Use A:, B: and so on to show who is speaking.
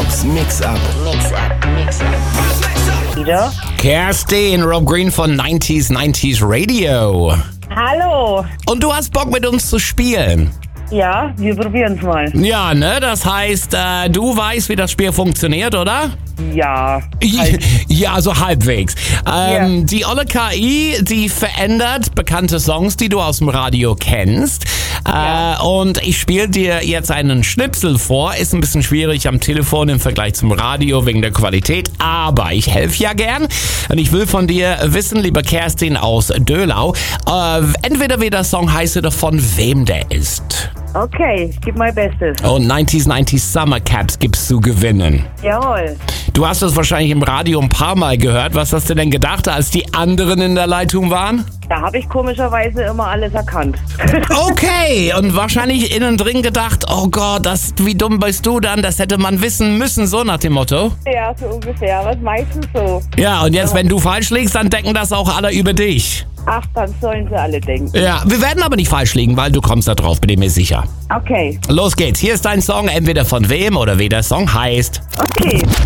A: Bobs Mix-Up.
B: Wieder?
C: Kerstin, Rob Green von 90s Radio.
B: Hallo.
C: Und du hast Bock mit uns zu spielen?
B: Ja, wir probieren es mal.
C: Ja, ne? Das heißt, du weißt, wie das Spiel funktioniert, oder?
B: Ja.
C: Ja, so halbwegs.
B: Ja.
C: Die olle KI, die verändert bekannte Songs, die du aus dem Radio kennst. Und ich spiele dir jetzt einen Schnipsel vor. Ist ein bisschen schwierig am Telefon im Vergleich zum Radio wegen der Qualität. Aber ich helfe ja gern. Und ich will von dir wissen, liebe Kerstin aus Dölau, entweder wie der Song heißt oder von wem der ist.
B: Okay, ich gebe mein Bestes.
C: Und 90s Summer Cat gibt's zu gewinnen.
B: Jawohl.
C: Du hast das wahrscheinlich im Radio ein paar Mal gehört. Was hast du denn gedacht, als die anderen in der Leitung waren?
B: Da habe ich komischerweise immer alles erkannt.
C: Okay, und wahrscheinlich innen drin gedacht, oh Gott, wie dumm bist du dann? Das hätte man wissen müssen, so nach dem Motto.
B: Ja, so ungefähr, aber meistens so.
C: Ja, und jetzt, wenn du falsch liegst, dann denken das auch alle über dich.
B: Ach, dann sollen sie alle denken.
C: Ja, wir werden aber nicht falsch liegen, weil du kommst da drauf, bin ich mir sicher.
B: Okay,
C: Los geht's, hier ist dein Song, entweder von wem oder wie der Song heißt.
B: okay.